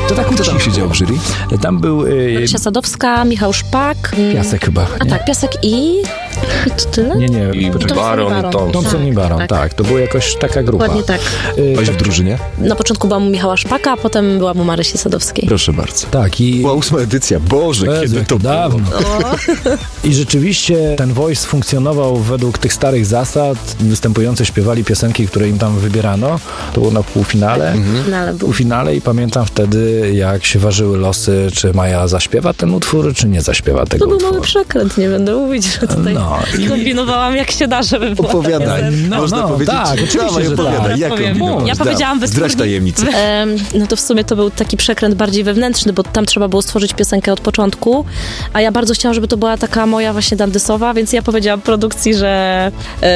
To tak Co tam się działo w jury? Tam był... Marysia Sadowska, Michał Szpak. Piasek chyba. A tak, Piasek i to tyle? Nie. I Baron, Thompson i Baron, tak. To była jakoś taka grupa. Dokładnie tak. Byłaś w drużynie? Na początku była mu Michała Szpaka, a potem była mu Marysi Sadowskiej. Proszę bardzo. Tak i... Była 8. edycja. Boże, kiedy to dawno. I rzeczywiście ten Voice funkcjonował według tych starych zasad. Występujący śpiewali piosenki, które im tam wybierano. To było na półfinale. Półfinale i pamiętam wtedy, jak się ważyły losy, czy Maja zaśpiewa ten utwór, czy nie zaśpiewa tego utworu. To był mały przekręt, nie będę mówić, że tutaj kombinowałam jak się da, żeby było. Opowiadaj. Można powiedzieć. Tak, oczywiście, że opowiadaj. Jak kombinować? Ja powiedziałam Zdrać tajemnicę. No to w sumie to był taki przekręt bardziej wewnętrzny, bo tam trzeba było stworzyć piosenkę od początku, a ja bardzo chciałam, żeby to była taka moja właśnie dandysowa, więc ja powiedziałam produkcji, że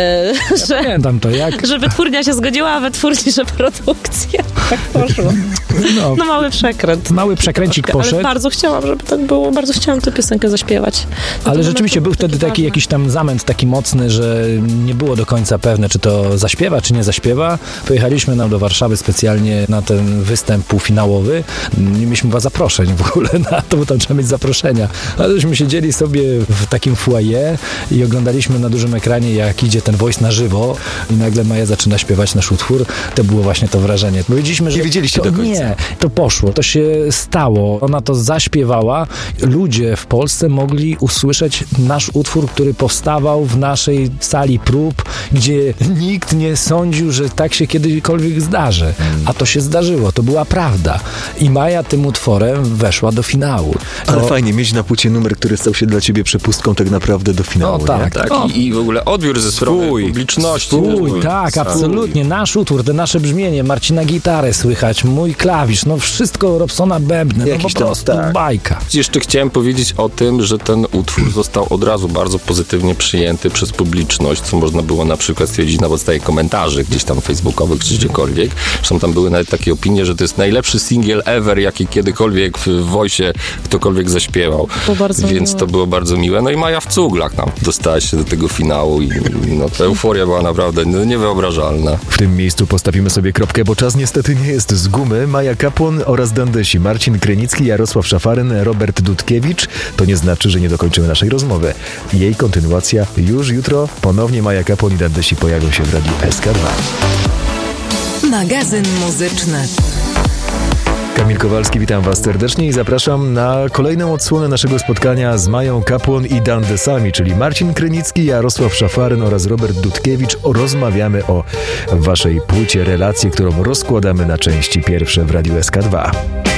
pamiętam to, jak... że wytwórnia się zgodziła, a wytwórni, że produkcja. Tak poszło. No mały przekręt. Mały przekręcik poszedł. Ale bardzo chciałam, żeby tak było. Bardzo chciałam tę piosenkę zaśpiewać. Ale rzeczywiście był wtedy taki jakiś tam zamęt taki mocny, że nie było do końca pewne, czy to zaśpiewa, czy nie zaśpiewa. Pojechaliśmy do Warszawy specjalnie na ten występ półfinałowy. Nie mieliśmy chyba zaproszeń w ogóle na to, bo tam trzeba mieć zaproszenia. Ale żeśmy siedzieli sobie w takim foyer i oglądaliśmy na dużym ekranie, jak idzie ten Voice na żywo i nagle Maja zaczyna śpiewać nasz utwór. To było właśnie to wrażenie. Powiedzieliśmy, że nie wiedzieliście do końca. Nie, to poszło, to się stało. Ona to zaśpiewała. Ludzie w Polsce mogli usłyszeć nasz utwór, który powstawał w naszej sali prób, gdzie nikt nie sądził, że tak się kiedykolwiek zdarzy. A to się zdarzyło, to była prawda. I Maja tym utworem weszła do finału. Ale fajnie mieć na płycie numer, który stał się dla ciebie przepustką tak naprawdę do finału. No tak, tak. I w ogóle odbiór ze strony publiczności. Tak, absolutnie. Nasz utwór, te nasze brzmienie, Marcina gitarę słychać, mój klawisz, no wszystko Robsona bębny, no po prostu bajka. Jeszcze chciałem powiedzieć o tym, że ten utwór został od razu bardzo pozytywnie przyjęty przez publiczność, co można było na przykład stwierdzić na podstawie komentarzy gdzieś tam facebookowych czy gdziekolwiek. Zresztą tam były nawet takie opinie, że to jest najlepszy singiel ever, jaki kiedykolwiek w Voice'ie ktokolwiek zaśpiewał. Więc to było bardzo miłe. No i Maja w cuglach dostała się do tego finału i no, ta euforia była naprawdę niewyobrażalna. W tym miejscu postawimy sobie kropkę, bo czas niestety nie jest z gumy. Maja Kapłon oraz Dandysi, Marcin Krynicki, Jarosław Szafaryn, Robert Dudkiewicz. To nie znaczy, że nie dokończymy naszej rozmowy. Jej kontynuacja już jutro. Ponownie Maja Kapłon i Dandysi pojawią się w Radiu SK2. Magazyn muzyczny. Kamil Kowalski, witam Was serdecznie i zapraszam na kolejną odsłonę naszego spotkania z Mają Kapłon i Dandysami, czyli Marcin Krynicki, Jarosław Szafaryn oraz Robert Dudkiewicz. Rozmawiamy o Waszej płycie, relacje, którą rozkładamy na części pierwsze w Radiu SK2.